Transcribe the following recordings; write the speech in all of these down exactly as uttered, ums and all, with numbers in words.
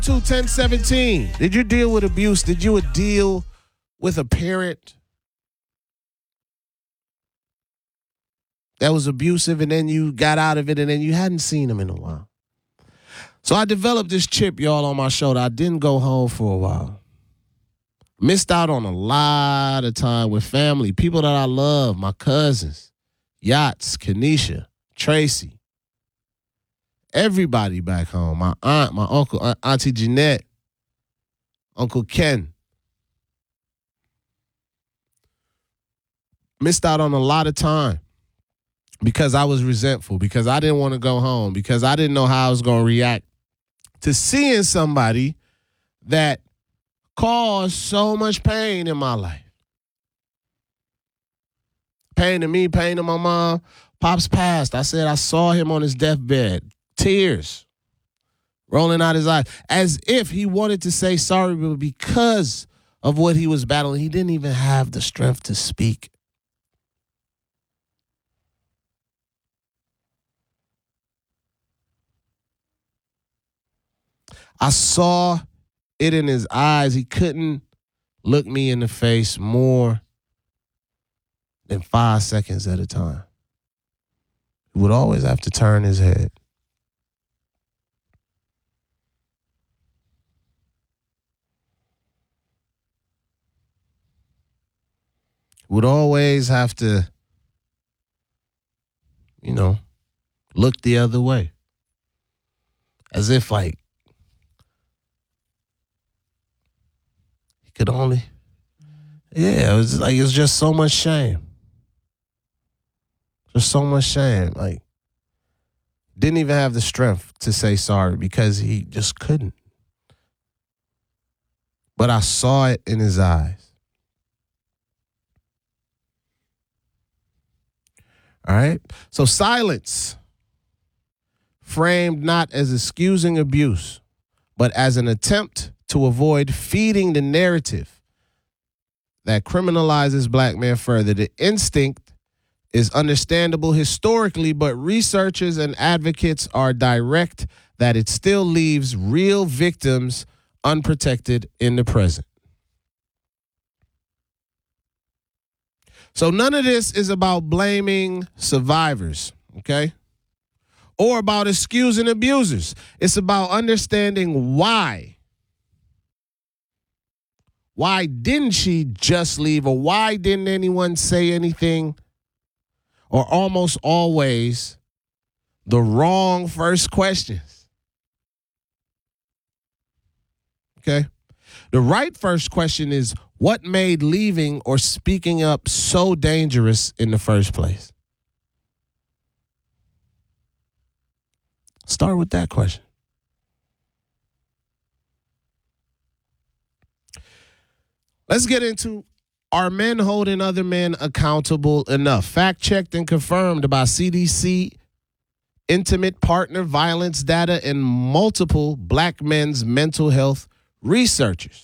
two ten seventeen. Did you deal with abuse? Did you deal with a parent that was abusive and then you got out of it and then you hadn't seen them in a while? So I developed this chip, y'all, on my shoulder. I didn't go home for a while. Missed out on a lot of time with family, people that I love, my cousins, Yachts, Kenesha, Tracy, everybody back home, my aunt, my uncle, Aunt, Auntie Jeanette, Uncle Ken. Missed out on a lot of time because I was resentful, because I didn't want to go home, because I didn't know how I was going to react to seeing somebody that caused so much pain in my life. Pain to me, pain to my mom. Pops passed. I said I saw him on his deathbed. Tears rolling out his eyes, as if he wanted to say sorry, but because of what he was battling, he didn't even have the strength to speak. I saw it in his eyes. He couldn't look me in the face more than five seconds at a time. He would always have to turn his head. Would always have to, you know, look the other way. As if like, he could only, yeah, it was like, it's just so much shame. Just so much shame. Like, didn't even have the strength to say sorry because he just couldn't. But I saw it in his eyes. All right. So silence, framed not as excusing abuse, but as an attempt to avoid feeding the narrative that criminalizes black men further. The instinct is understandable historically, but researchers and advocates are direct that it still leaves real victims unprotected in the present. So none of this is about blaming survivors, okay? Or about excusing abusers. It's about understanding why. Why didn't she just leave? Or why didn't anyone say anything? Or almost always the wrong first questions. Okay? The right first question is, what made leaving or speaking up so dangerous in the first place? Start with that question. Let's get into, are men holding other men accountable enough? Fact-checked and confirmed by C D C, intimate partner violence data, and multiple black men's mental health researchers.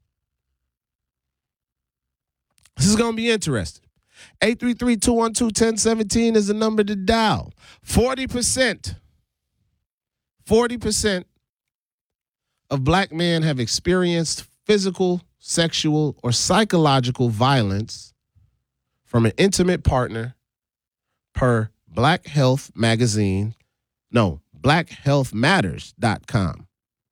This is going to be interesting. eight three three, two one two, one zero one seven is the number to dial. forty percent, forty percent of black men have experienced physical, sexual, or psychological violence from an intimate partner per Black Health Magazine. No, black health matters dot com.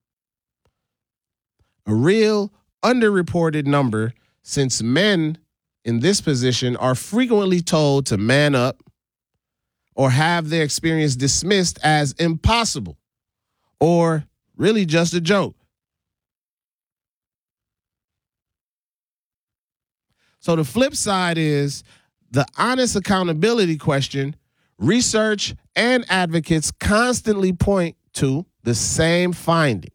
A real underreported number, since men in this position are frequently told to man up or have their experience dismissed as impossible or really just a joke. So the flip side is the honest accountability question. Research and advocates constantly point to the same finding.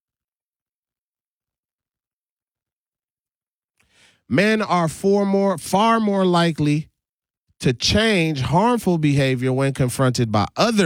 Men are far more, far more likely to change harmful behavior when confronted by other